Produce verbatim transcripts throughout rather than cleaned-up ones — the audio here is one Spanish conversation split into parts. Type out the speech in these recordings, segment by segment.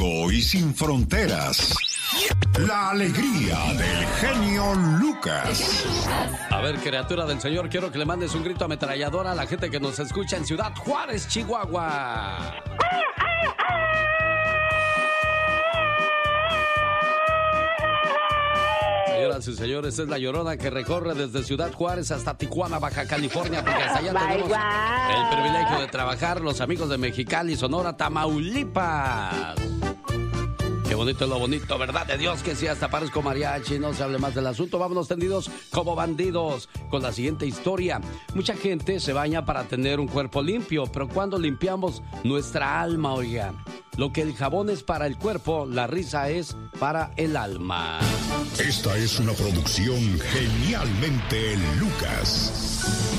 contigo y sin fronteras. La alegría del genio Lucas. A ver, criatura del Señor, quiero que le mandes un grito ametrallador a la gente que nos escucha en Ciudad Juárez, Chihuahua. Señoras y señores, esta es la Llorona que recorre desde Ciudad Juárez hasta Tijuana, Baja California, porque hasta allá tenemos el privilegio de trabajar los amigos de Mexicali, Sonora, Tamaulipas. Qué bonito es lo bonito, ¿verdad? De Dios que sí, hasta parezco mariachi. No se hable más del asunto. Vámonos tendidos como bandidos con la siguiente historia. Mucha gente se baña para tener un cuerpo limpio, pero cuando limpiamos nuestra alma, oigan, lo que el jabón es para el cuerpo, la risa es para el alma. Esta es una producción Genialmente Lucas.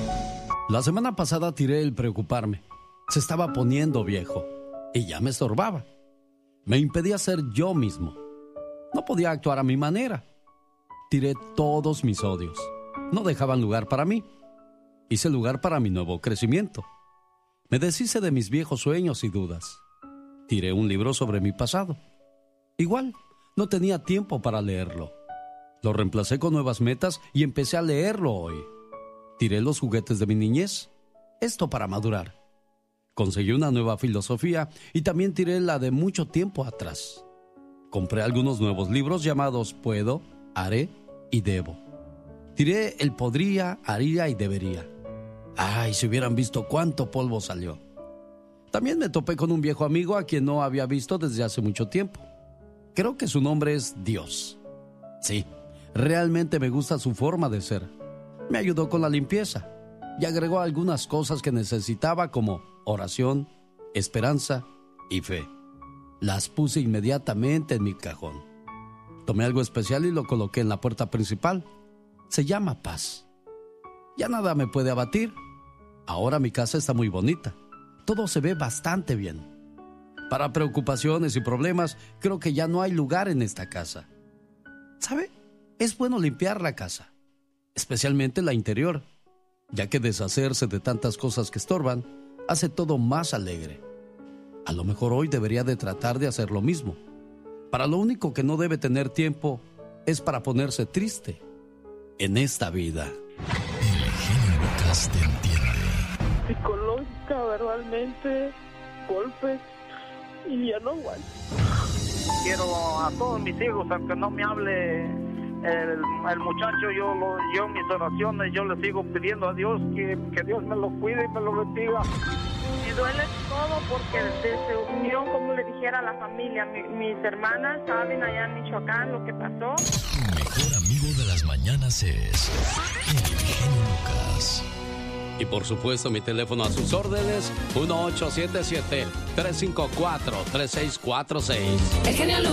La semana pasada tiré el preocuparme. Se estaba poniendo viejo y ya me estorbaba. Me impedía ser yo mismo. No podía actuar a mi manera. Tiré todos mis odios. No dejaban lugar para mí. Hice lugar para mi nuevo crecimiento. Me deshice de mis viejos sueños y dudas. Tiré un libro sobre mi pasado. Igual, no tenía tiempo para leerlo. Lo reemplacé con nuevas metas y empecé a leerlo hoy. Tiré los juguetes de mi niñez. Esto para madurar. Conseguí una nueva filosofía y también tiré la de mucho tiempo atrás. Compré algunos nuevos libros llamados Puedo, Haré y Debo. Tiré el podría, haría y debería. Ay, si hubieran visto cuánto polvo salió. También me topé con un viejo amigo a quien no había visto desde hace mucho tiempo. Creo que su nombre es Dios. Sí, realmente me gusta su forma de ser. Me ayudó con la limpieza y agregó algunas cosas que necesitaba como oración, esperanza y fe. Las puse inmediatamente en mi cajón. Tomé algo especial y lo coloqué en la puerta principal. Se llama paz. Ya nada me puede abatir. Ahora mi casa está muy bonita. Todo se ve bastante bien. Para preocupaciones y problemas, creo que ya no hay lugar en esta casa. ¿Sabe? Es bueno limpiar la casa, especialmente la interior, ya que deshacerse de tantas cosas que estorban hace todo más alegre. A lo mejor hoy debería de tratar de hacer lo mismo. Para lo único que no debe tener tiempo es para ponerse triste en esta vida. El genio Lucas te entiende. Psicológica, verbalmente, golpes, y ya no aguanto. Quiero a todos mis hijos, aunque no me hable el, el muchacho, yo, lo, yo mis oraciones, yo le sigo pidiendo a Dios que, que Dios me lo cuide y me lo bendiga. Me duele todo porque desde unión, como le dijera a la familia, mi, mis hermanas saben allá en Michoacán lo que pasó. Tu mejor amigo de las mañanas es el genio Lucas. Y por supuesto mi teléfono a sus órdenes, uno ocho siete siete, tres cinco cuatro, tres seis cuatro seis. El genio Lucas.